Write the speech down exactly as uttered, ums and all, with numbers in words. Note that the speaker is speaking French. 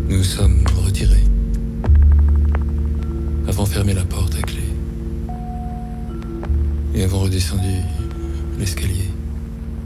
Nous sommes retirés. Avons fermé la porte à clé. Et avons redescendu l'escalier.